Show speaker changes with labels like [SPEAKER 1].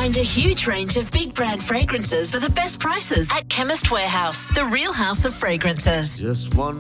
[SPEAKER 1] Find a huge range of big brand fragrances for the best prices at Chemist Warehouse, the real house of fragrances.
[SPEAKER 2] Just one